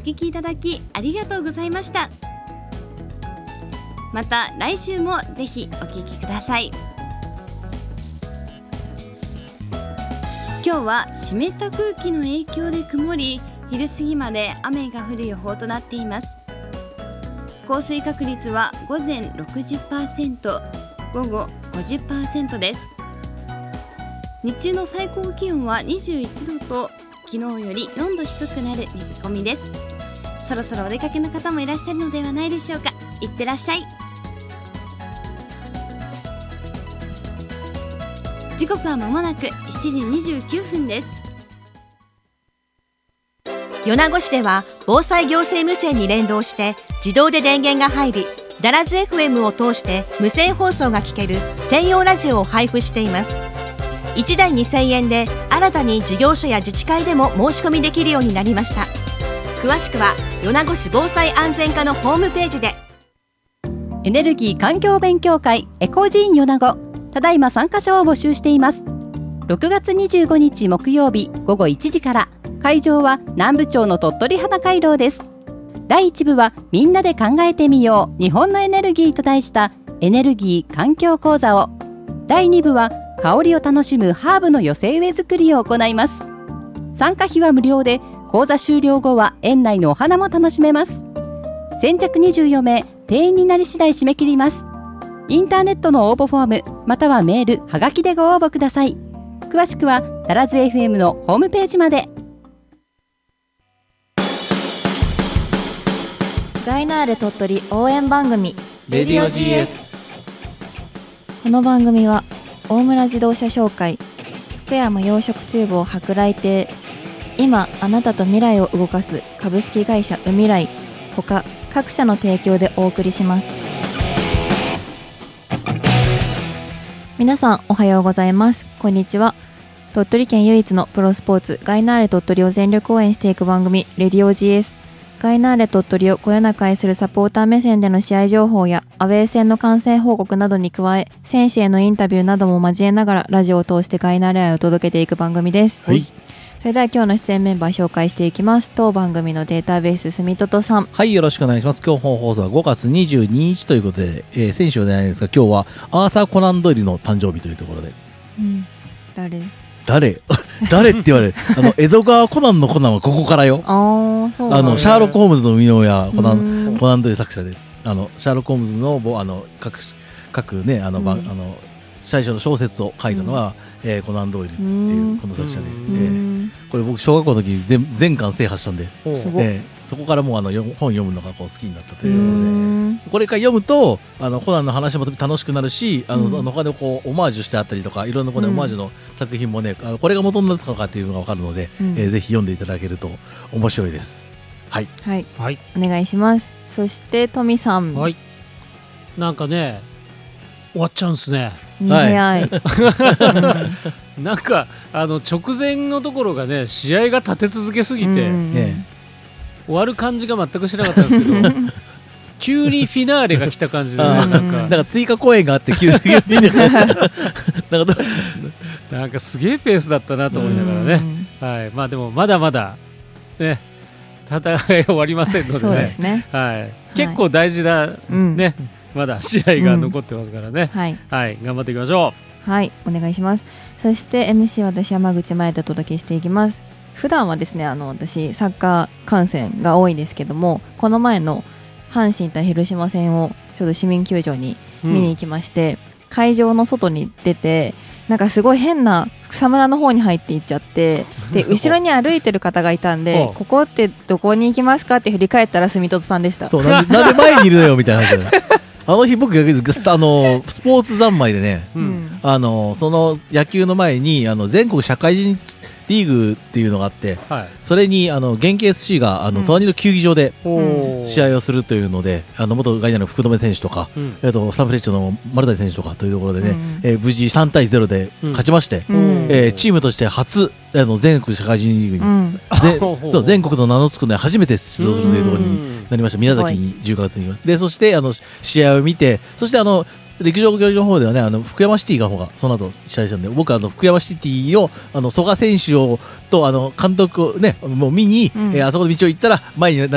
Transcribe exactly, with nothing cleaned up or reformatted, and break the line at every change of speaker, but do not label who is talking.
聞きいただきありがとうございました。また来週もぜひお聞きください。今日は湿った空気の影響で曇り、昼過ぎまで雨が降る予報となっています。降水確率は午前 ろくじゅっパーセント、午後 ごじゅっパーセント です。日中の最高気温はにじゅういちどと昨日よりよんど低くなる見込みです。そろそろお出かけの方もいらっしゃるのではないでしょうか。いってらっしゃい。時刻は間もなくしちじにじゅうきゅうふんです。
米子市では防災行政無線に連動して自動で電源が入り、ダラズ エフエム を通して無線放送が聞ける専用ラジオを配布しています。いちだいにせんえんで新たに事業所や自治会でも申し込みできるようになりました。詳しくは米子市防災安全課のホームページで。
エネルギー環境勉強会エコジーン米子、ただいま参加者を募集しています。ろくがつにじゅうごにち木曜日ごごいちじから、会場は南部町の鳥取花回廊です。だいいち部はみんなで考えてみよう日本のエネルギーと題したエネルギー環境講座を、だいに部は香りを楽しむハーブの寄せ植え作りを行います。参加費は無料で、講座終了後は園内のお花も楽しめます。先着にじゅうよんめい、定員になり次第締め切ります。インターネットの応募フォームまたはメール、はがきでご応募ください。詳しくはダラズ エフエム のホームページまで。
ガイナーレ鳥取応援番組
レディオ ジーエス。
この番組は大村自動車紹介、福山養殖厨房舶来亭、今あなたと未来を動かす株式会社ウミライ他各社の提供でお送りします。皆さんおはようございます。こんにちは。鳥取県唯一のプロスポーツガイナーレ鳥取を全力応援していく番組レディオ ジーエス。 ガイナーレ鳥取をこよなく愛するサポーター目線での試合情報やアウェー戦の観戦報告などに加え、選手へのインタビューなども交えながらラジオを通してガイナーレ愛を届けていく番組です。
はい、
それでは今日の出演メンバー紹介していきます。当番組のデータベース住戸さん。
はい、よろしくお願いします。今日本放送はごがつにじゅうににちということで、えー、先週ではないですが今日はアーサー・コナン・ドイルの誕生日というところで、
うん、誰
誰誰って言われるあの江戸川コナンのコナンはここからよ。
あそう、ね、
あのシャーロック・ホームズの生みの親コナン、コナンドイル作者で、あのシャーロック・ホームズのあの各各ねあの、うん、あの最初の小説を書いたのは、うんえー、コナンドイルっていうこの作者で、えー、これ僕小学校の時に 全, 全巻制覇したんで、えー、そこからもうあの本読むのがこう好きになったというので、これから読むとあのコナンの話も楽しくなるし、あの、うん、他でこうオマージュしてあったりとかいろんなこう、ね、オマージュの作品もね、あのこれが元になったのかっていうのが分かるので、うんえー、ぜひ読んでいただけると面白いです。はい、
はいはい、お願いします。そしてトミさん。
はい、なんかね終わっちゃうんですね。
早い、は
い、なんかあの直前のところがね試合が立て続けすぎて、うんね、終わる感じが全くしなかったんですけど急にフィナーレが来た感じで、ね、なんか
なんか追加公演があって急になんか
なんかすげえペースだったなと思いながらね、はい、まあでもまだまだね戦い終わりませんので ね, そうですね、はい、結構大事な、ね、うんまだ試合が残ってますからね、うんはいはい、頑張っていきましょ
う。はい、お願いします。そして エムシー 私山口真由でお届けしていきます。普段はですねあの私サッカー観戦が多いんですけども、この前の阪神対広島戦をちょうど市民球場に見に行きまして、うん、会場の外に出てなんかすごい変な草むらの方に入っていっちゃってで後ろに歩いてる方がいたんでここってどこに行きますかって振り返ったら住戸さんでした。
そうなんで、なんで前にいるのよみたいな話だあの日僕逆にあのスポーツ三昧でね、うん、あのその野球の前にあの全国社会人リーグっていうのがあって、はい、それにあの現役 エスシー があの隣の球技場で試合をするというので、うん、あの元ガイナの福留選手とか、うんえー、とサンフレッチェの丸谷選手とかというところでね、うんえー、無事さんたいゼロで勝ちまして、うんえー、チームとして初あの全国社会人リーグに、うん、全国の名の付くので初めて出場するというところになりました。宮崎にじゅうがつにでそしてあの試合を見て、そしてあの陸上競技場の方ではねあの福山シティが方がその後試合したんで、僕はあの福山シティをあの曽我選手をとあの監督をねもう見に、うんえー、あそこの道を行ったら前に